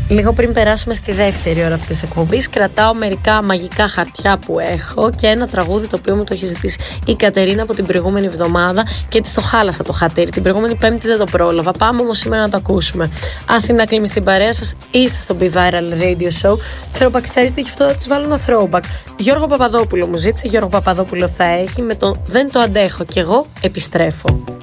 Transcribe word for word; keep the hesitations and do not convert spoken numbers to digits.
Λίγο πριν περάσουμε στη δεύτερη ώρα αυτής της εκπομπής, κρατάω μερικά μαγικά χαρτιά που έχω και ένα τραγούδι το οποίο μου το έχει ζητήσει η Κατερίνα από την προηγούμενη εβδομάδα και της το χάλασα το χατήρι. Την προηγούμενη Πέμπτη δεν το πρόλαβα. Πάμε όμως σήμερα να το ακούσουμε. Αθήνα Κλίμη στην παρέα σας, είστε στο Be Viral Radio Show. Throwback Thursday και αυτό θα της βάλω ένα throwback. Γιώργο Παπαδόπουλο μου ζήτησε, Γιώργο Παπαδόπουλο θα έχει με το Δεν το αντέχω και εγώ επιστρέφω.